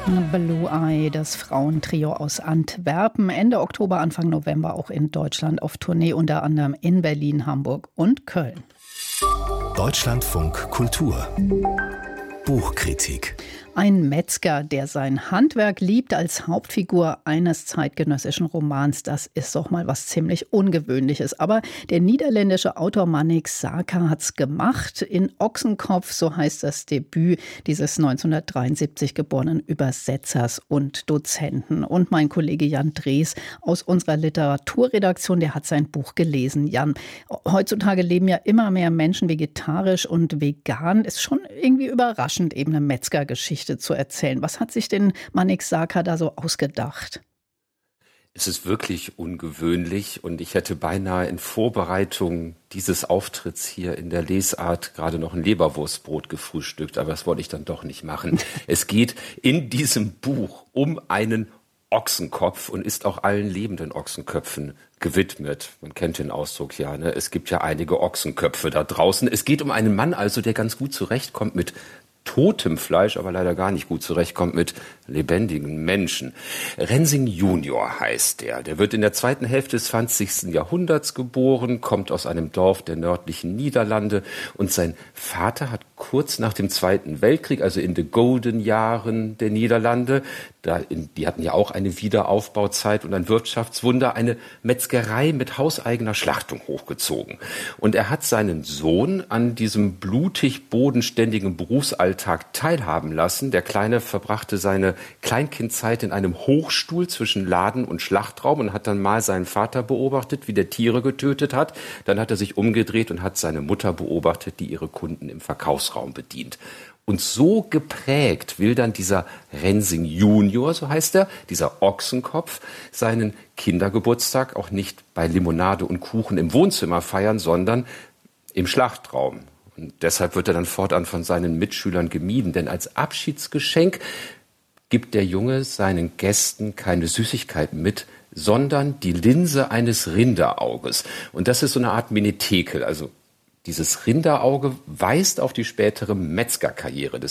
Blue Eye, das Frauentrio aus Antwerpen, Ende Oktober, Anfang November auch in Deutschland auf Tournee, unter anderem in Berlin, Hamburg und Köln. Deutschlandfunk Kultur Buchkritik. Ein Metzger, der sein Handwerk liebt, als Hauptfigur eines zeitgenössischen Romans, das ist doch mal was ziemlich Ungewöhnliches. Aber der niederländische Autor Manik Saka hat's gemacht. In Ochsenkopf, so heißt das Debüt dieses 1973 geborenen Übersetzers und Dozenten. Und mein Kollege Jan Drees aus unserer Literaturredaktion, der hat sein Buch gelesen. Jan, heutzutage leben ja immer mehr Menschen vegetarisch und vegan. Ist schon irgendwie überraschend, eben eine Metzgergeschichte zu erzählen. Was hat sich denn Manik Saka da so ausgedacht? Es ist wirklich ungewöhnlich und ich hätte beinahe in Vorbereitung dieses Auftritts hier in der Lesart gerade noch ein Leberwurstbrot gefrühstückt, aber das wollte ich dann doch nicht machen. Es geht in diesem Buch um einen Ochsenkopf und ist auch allen lebenden Ochsenköpfen gewidmet. Man kennt den Ausdruck ja, ne? Es gibt ja einige Ochsenköpfe da draußen. Es geht um einen Mann also, der ganz gut zurechtkommt mit totem Fleisch, aber leider gar nicht gut zurechtkommt mit lebendigen Menschen. Rensing Junior heißt er. Der wird in der zweiten Hälfte des 20. Jahrhunderts geboren, kommt aus einem Dorf der nördlichen Niederlande und sein Vater hat kurz nach dem Zweiten Weltkrieg, also in den Golden Jahren der Niederlande, die hatten ja auch eine Wiederaufbauzeit und ein Wirtschaftswunder, eine Metzgerei mit hauseigener Schlachtung hochgezogen. Und er hat seinen Sohn an diesem blutig bodenständigen Berufsalltag teilhaben lassen. Der Kleine verbrachte seine Kleinkindzeit in einem Hochstuhl zwischen Laden und Schlachtraum und hat dann mal seinen Vater beobachtet, wie der Tiere getötet hat. Dann hat er sich umgedreht und hat seine Mutter beobachtet, die ihre Kunden im Verkaufsraum bedient. Und so geprägt will dann dieser Rensing Junior, so heißt er, dieser Ochsenkopf, seinen Kindergeburtstag auch nicht bei Limonade und Kuchen im Wohnzimmer feiern, sondern im Schlachtraum. Und deshalb wird er dann fortan von seinen Mitschülern gemieden, denn als Abschiedsgeschenk gibt der Junge seinen Gästen keine Süßigkeiten mit, sondern die Linse eines Rinderauges. Und das ist so eine Art Menetekel, also dieses Rinderauge weist auf die spätere Metzgerkarriere des